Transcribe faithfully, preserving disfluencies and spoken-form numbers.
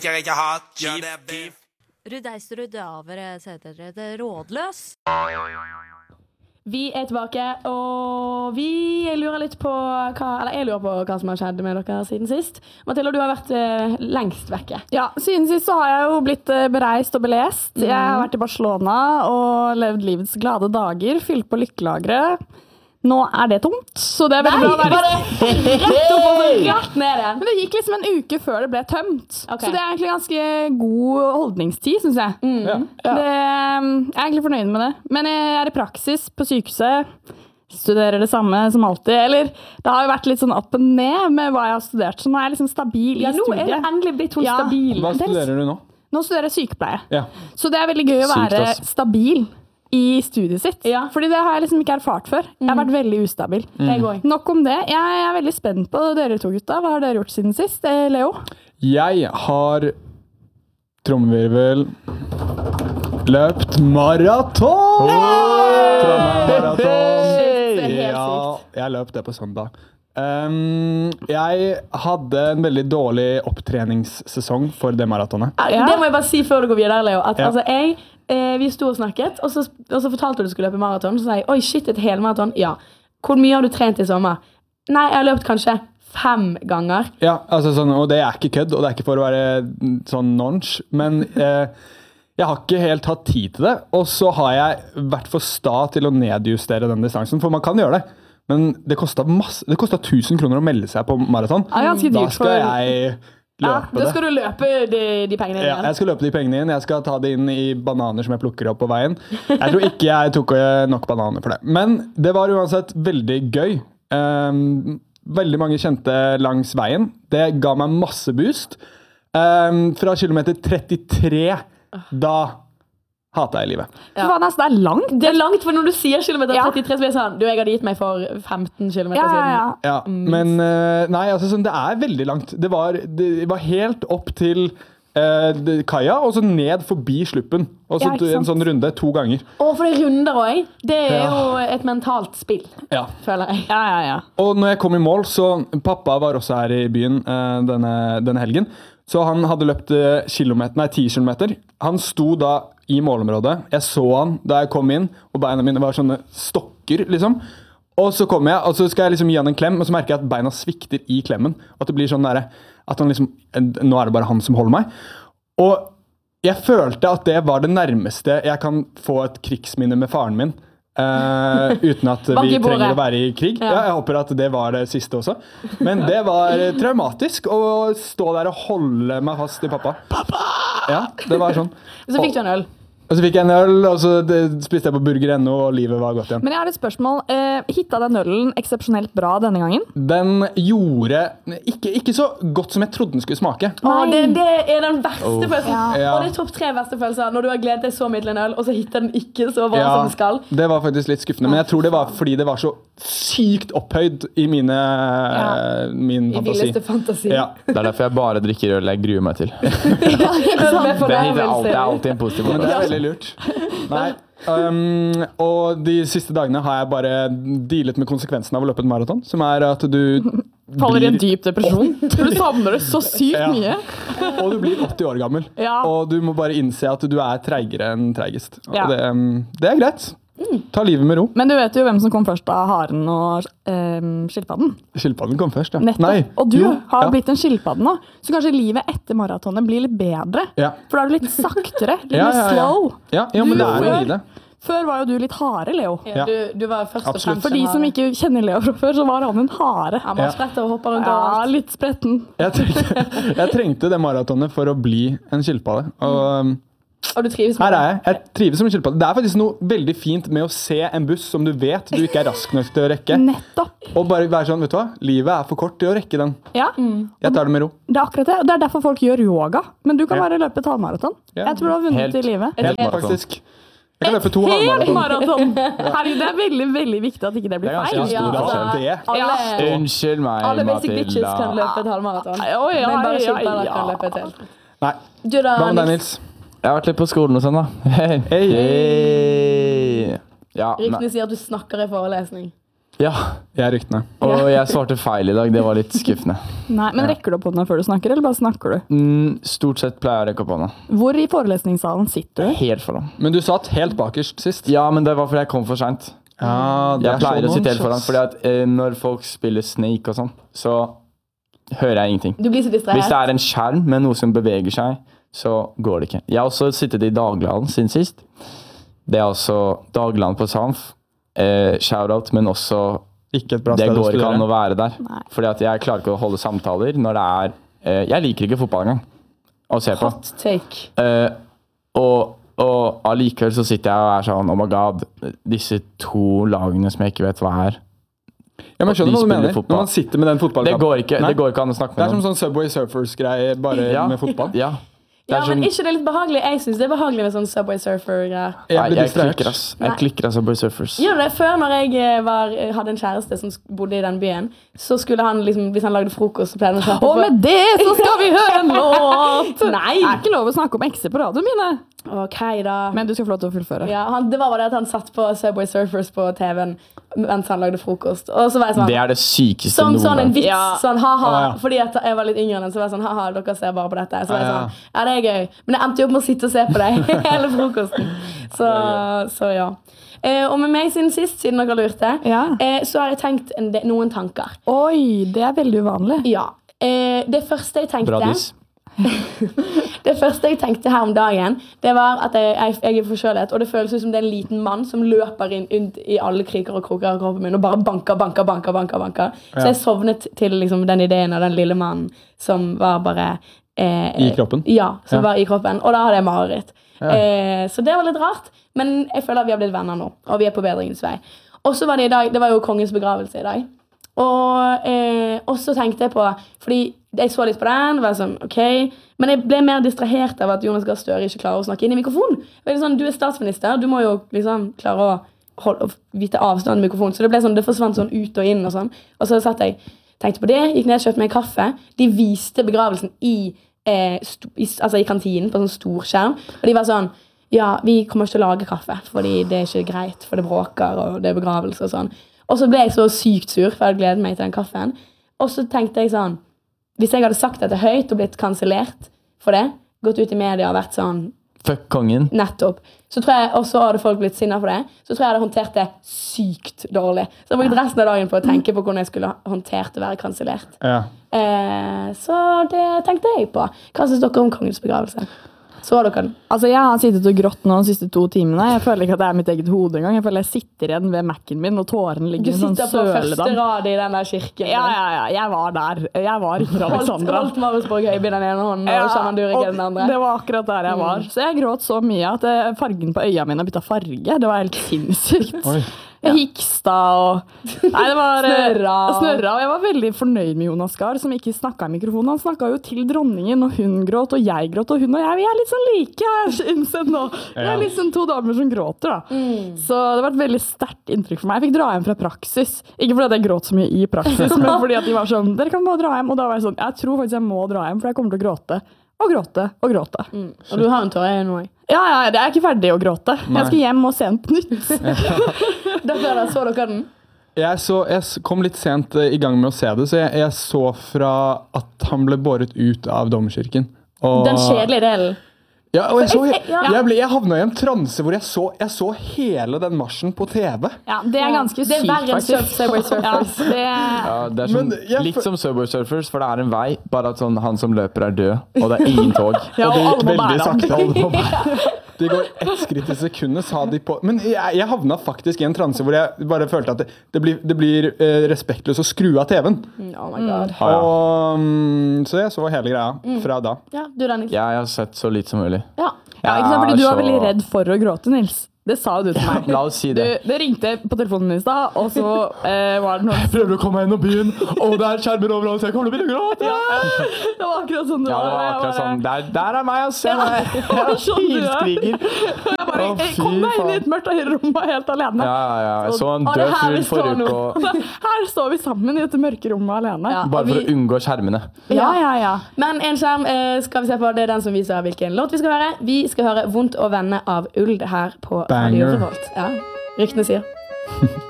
Jeg ikke har beef. Rudeisrud avere setere det rådløs. Vi er tilbake, og vi lurer litt på hva, eller jeg lurer på hva som har skjedd med dere siden sist. Mathilde, du har vært eh, lengst vekke. Ja, siden sist så har jeg jo blitt eh, bereist og belest. Jeg har vært i Barcelona og levd livets glade dager, fylt på lykkelagret. Nå er det tomt, så det er veldig bra å være rett opp og rett ned igjen. Men det gikk liksom en uke før det ble tømt. Okay. Så det er egentlig ganske god holdningstid, synes jeg. Mm. Ja. Det, jeg er egentlig fornøyd med det. Men jeg er i praksis på sykehuset. Studerer det samme som alltid. Eller det har jo vært litt sånn opp og ned med hva jeg har studert. Så nå er jeg liksom stabil ja, i studiet. Ja, nå er det endelig blitt hun ja. stabil. Hva studerer du nå? Nå studerer jeg sykepleie. Ja. Så det er veldig gøy å være Sykt, stabil i studiet sitt. Ja. Fordi det har jeg liksom ikke erfart før. Jeg har vært veldig ustabil. Mm. Nok om det. Jeg er veldig spent på dere to gutta. Hva har dere gjort siden sist? Eh, Leo? Jeg har trommevirvel løpt maraton! Maraton! Det er helt Ja, sykt. jeg løp det på søndag. Um, jeg hadde en veldig dårlig opptreningssesong for det maratonet. Ja. Det må jeg bare si før du går videre, Leo. At, Ja. altså, jeg, eh, vi sto og snakket, og så, og så fortalte du du skulle løpe maraton. Så sa jeg, oi shit, et helmaraton. Ja. Hvor mye har du trent i sommer? Nei, jeg har løpt kanskje fem ganger. Ja, altså sånn, og det er ikke kødd, og det er ikke for å være sånn nonch, men eh, jeg har ikke helt hatt tid til det, og så har jeg vært for sta til å nedjustere den distansen, for man kan gjøre det. Men det kostet masse, det kostet tusen kroner å melde seg på maraton. Ja, ganske Da dyrt skal for- jeg Ja, løpe da det. skal du løpe de, de pengene Ja, igjen. jeg skal løpe de pengene inn. Jeg skal ta det inn i bananer som jeg plukker opp på veien. Jeg tror ikke jeg tok eh, nok bananer for det. Men det var uansett veldig gøy. Um, veldig mange kjente langs veien. Det ga meg masse boost. Um, fra kilometer trettitre, da hatet jeg livet. Ja. Faen, altså, det er langt. Det er langt, for når du sier kilometer Ja. trettitre, så blir det sånn, du, jeg hadde gitt meg for femten kilometer Ja, ja, siden. ja. Ja, men eh, nei, altså sånn, det er veldig langt. Det var, det var helt opp til eh, det- kaia, og så ned forbi sluppen. Og så Ja, ikke en sant. sånn runde to ganger. Og for det runder også, det er Ja. jo et mentalt spill, Ja. føler jeg. Ja, ja, ja. Og når jeg kom i mål, så pappa var også her i byen eh, denne, denne helgen. Så han hadde løpt eh, kilometer, nei, ti kilometer. Han sto da i målområdet. Jeg så han da jeg kom inn, og beina mine var sånne stokker, liksom. Og så kommer jeg, og så skal jeg liksom gi han en klem, og så merker jeg at beina svikter i klemmen. At det blir sånn der, at han liksom, nå er det bare han som holder meg. Og jeg følte at det var det nærmeste jeg kan få et krigsminne med faren min. Uh, uten at Bank vi i bordet. trenger å være i krig. Ja. Ja, jeg håper at det var det siste også. Men det var traumatisk å stå der og holde meg fast i pappa. Pappa! Ja, det var sånn. Så fikk du en øl. Og så fikk jeg en øl, og så det, spiste jeg på burger ennå, og livet var godt igjen. Men jeg har et spørsmål. Eh, hitta den ølen eksepsjonelt bra denne gangen? Den gjorde ikke, ikke så godt som jeg trodde den skulle smake. Å, det, det er den verste Oh. følelsen. Ja. Og det er topp tre verste følelser når du har gledet deg så mye til en øl, og så hitter den ikke så bra Ja, som den skal. det var faktisk litt skuffende, men jeg tror det var fordi det var så sykt opphøyd i mine, min I fantasi. villeste fantasi. Ja. Det er derfor jeg bare drikker øl jeg gruer meg til. Øl med Det er, alltid, det er fornærmelse. alltid en positiv Men det er måte. veldig lurt. Nei. Um, og de siste dagene har jeg bare dealet med konsekvensen av å løpe et maraton, som er at du Faller i en blir dyp depresjon. For du savner det så sykt Ja. mye. Og du blir åtti år gammel. Ja. Og du må bare innse at du er treigere enn treigest. Og Ja. det, um, det er greit. Ta livet med ro. Men du vet jo hvem som kom først av haren og eh, skilpadden. Skilpadden kom først, ja. Nettopp. Nei. Og du Jo, har ja. blitt en skilpadde nå, så kanskje livet etter maratonet blir litt bedre. Ja. For da er du litt saktere, litt Ja, mer ja, ja. slow. Ja, ja, men Du det er jo før- i det. Før var jo du litt hare, Leo. Ja, du, du var først og Absolutt. fremst For de som ikke kjenner Leo fra før, så var han en hare. Han Ja. var spredt og hopper rundt Ja, overalt. litt spretten. Jeg trengte, jeg trengte det maratonet for å bli en skilpadde. Og um, Og du trives med her er jeg. Jeg trives som en skilpadde. Det er faktisk noe veldig fint med å se en buss som du vet du ikke er rask nok til å rekke. Nettopp. Og bare være sånn, vet du hva? Livet er for kort til å rekke den. Ja, Jeg tar det med ro. det er akkurat det. Og det er derfor folk gjør yoga. Men du kan Ja. bare løpe et halvmaraton. Ja. Jeg tror du har vunnet Helt. i livet. Helt maraton. faktisk. Jeg kan løpe to Helt halvmaraton. maraton! Herregud, det er veldig, veldig viktig at ikke det Det blir er ganske feil. stor Ja, forskjell. altså, Det. alle, Unnskyld meg, alle basic bitches kan Matilda. løpe et halvmaraton. Oi, ja, Men bare ja, skilpadder ja. kan løpe et helt. Nei. Du da, Hva med deg, Nils? Nils? Jeg har vært litt på skolen og sånn, da. Hei. Hei. Hei. Ja, men, Ryktene sier at du snakker i forelesning. Ja, Jeg er ryktene. og jeg svarte feil i dag. Det var litt skuffende. Nei, men rekker du opp hånda før du snakker, eller bare snakker du? Mm, stort sett pleier jeg å rekke opp hånda. Hvor i forelesningssalen sitter du? Helt foran. Men du satt helt bakerst sist. Ja, men det var fordi jeg kom for sent. Ja, det Jeg er pleier å sånn sitte helt noen foran, slags- fordi at eh, når folk spiller Snake og sånn, så hører jeg ingenting. Du blir så distrahert. Hvis det er en skjerm med noe som beveger seg, så går det ikke. Jeg har også sittet i Daglighallen siden sist. Det er også Daglighallen på Samf. Eh, Shoutout, men også Ikke et bra det sted å går ikke an å studere. være der. Nei. Fordi at jeg klarer ikke å holde samtaler når det er eh, Jeg liker ikke fotball engang å se på. Hot take. Eh, og og allikevel så sitter jeg og er sånn, oh my god, disse to lagene som jeg ikke vet hva er. Ja, men skjønner De du hva du spiller mener? fotball. Når man sitter med den Det fotballkampen. går ikke, Nei. det går ikke an å snakke Det er med som noen. sånn Subway Surfers-greie, bare Ja. med fotball. Ja. Det Ja, er men sånn, ikke det er litt behagelig? Jeg synes det er behagelig med sånn Subway Surfer-greier. Jeg nei, blir jeg distrahert. klikker, ass. Nei. Jeg klikker av Subway Surfers. Gjør det. Før når jeg eh, var, hadde en kjæreste som sk- bodde i den byen, så skulle han liksom, hvis han lagde frokost, så pleide han å sette Og med det så skal vi høre en låt! Nei! Det er ikke lov å snakke om ekser på radioen mine. Ok da. Men du skal få lov til å fullføre. Ja, han, det var bare det at han satt på Subway Surfers på T V-en mens han lagde frokost. Og så var jeg sånn, Det er det sykeste som noen sånn en gang. vits, Ja. sånn ha-ha, Å, ja. fordi at jeg var litt yngre enn den, så var jeg sånn ha-ha, dere ser bare på dette. Så var jeg Ja, ja. sånn, ja det er gøy. Men jeg endte jo opp med å sitte og se på det hele frokosten. Så, så ja. Eh, og med meg siden sist, siden dere lurte, Ja. eh, så har jeg tenkt en del, noen tanker. Oi, det er veldig uvanlig. Ja. Eh, det første jeg tenkte Bra diss. Det første jeg tenkte her om dagen, det var at jeg, jeg, jeg er forkjølet, og det føles ut som det er en liten mann som løper inn ut i alle kriker og kroker av kroppen min og bare banker, banker, banker, banker, banker. Så jeg sovnet til liksom, den ideen av den lille mannen som var bare eh, I kroppen? Ja, som Ja. var i kroppen. Og da hadde jeg mareritt. Eh, så det var litt rart, men jeg føler at vi har blitt venner nå, og vi er på bedringens vei. Og så var det i dag, det var jo kongens begravelse i dag. Og, eh, og så tenkte jeg på, fordi jeg så litt på den, og var sånn, ok, men jeg ble mer distrahert av at Jonas Gahr Støre ikke klarer å snakke inn i mikrofonen. Det er sånn, du er statsminister, du må jo liksom klare å, holde, å vite avstand i mikrofonen. Så det ble sånn, det forsvant sånn ut og inn og sånn. Og så satt jeg, tenkte på det, gikk ned og kjøpte meg en kaffe. De viste begravelsen i, eh, sto, i, altså i kantinen på sånn stor skjerm. Og de var sånn, ja, vi kommer ikke til å lage kaffe, fordi det er ikke greit, for det bråker, og det er begravelse og sånn. Og så ble jeg så sykt sur, for jeg hadde gledet meg til den kaffen. Og så tenkte jeg sånn, hvis jeg hadde sagt dette høyt og blitt kansellert for det, gått ut i media og vært sånn, Fuck kongen. nettopp, så tror jeg, og så hadde folk blitt sinna for det, så tror jeg jeg hadde håndtert det sykt dårlig. Så jeg brukte resten av dagen på å tenke på hvordan jeg skulle ha håndtert å være kansellert. Ja. Eh, så det tenkte jeg på. Hva synes dere om kongens begravelse? Så dere den? Altså, jeg har sittet og grått nå de siste to timene. Jeg føler ikke at det er mitt eget hode engang. Jeg føler jeg sitter igjen ved Mac-en min, og tårene Du ligger i en sånn sitter på første søledam. rad i den der kirken. Ja, ja, ja. Jeg var der. Jeg var ikke Holdt, Alexandra. holdt Mariusborg Høiby den ene hånden, og Shaman Durek i den andre. det var akkurat der jeg var. Så jeg gråt så mye at eh, fargen på øya mine bytta farge. Det var helt sinnssykt. Oi. Jeg hiksta og Nei, det var eh, Snørra. snørra. Og jeg var veldig fornøyd med Jonas Gahr, som ikke snakka i mikrofonen. Han snakka jo til dronningen, og hun gråt, og jeg gråt, og hun og jeg vi er litt sånn like, har jeg innsett nå. Vi er liksom to damer som gråter, da. Så det var et veldig sterkt inntrykk for meg. Jeg fikk dra hjem fra praksis. Ikke fordi at jeg gråt så mye i praksis, men fordi at de var sånn, dere kan bare dra hjem. Og da var jeg sånn, jeg tror faktisk jeg må dra hjem, for jeg kommer til å gråte. Og gråte, og gråte. Og du har en tåre i nå, jeg. Ja, ja, det er ikke ferdig å gråte. Nei. Jeg skal hjem og se den på nytt. Dere, så dere den? Jeg, så, jeg s- kom litt sent eh, i gang med å se det, så jeg, jeg så fra at han ble båret ut av domkirken. Og, Den kjedelige delen. Ja, og jeg, så, jeg, Ja. jeg, ble, jeg havna i en transe hvor jeg så, jeg så hele den marsjen på T V. Ja, det er ganske Det er sykt, verre enn faktisk. Subway Surfers. Ja, det Ja, det er sånn, Men jeg litt fø- som Subway Surfers, for det er en vei, bare at sånn, han som løper er død, og det er ingen tog. Ja, og det alle gikk må veldig bære han. sakte. Alle må bære. Det går ett skritt i sekundet, sa de på. Men jeg, jeg havna faktisk i en transe hvor jeg bare følte at det, det blir, det blir eh, respektløst å skru av T V-en. Oh my god. Ah, ja. Og, mm, så jeg så hele greia fra da. Ja, du da, Nils. Jeg har sett så lite som mulig. Ja. Ja, ikke sant? Fordi du Ja, var veldig så- redd for å gråte, Nils. Det sa jo du til meg. La oss si Du, det. det ringte på telefonen min i stad, og så eh, var det noen Prøver å komme meg gjennom byen, og det er skjermer overalt, så jeg kommer til å begynne å gråte! Det var akkurat sånn det Ja, det var Jeg akkurat bare- sånn. Der, der er meg, ass! Jeg Ja, er det var sånn du er. hilskriger. Jeg bare, Å, eh, fy kom deg inn i faen. et mørkt rom og helt alene. Ja, ja, ja. Jeg så en Og det død her vi fugl står forrige nå. uke, og- Her står vi sammen i dette mørke rommet alene. Ja. bare og for vi- å unngå skjermene. ja, ja. ja. Men en skjerm eh, skal vi se på, det er den som viser hvilken låt vi skal høre. Vi skal høre Vondt å vende av Ull her på Banger. Radio Revolt. Ja, ryktene sier.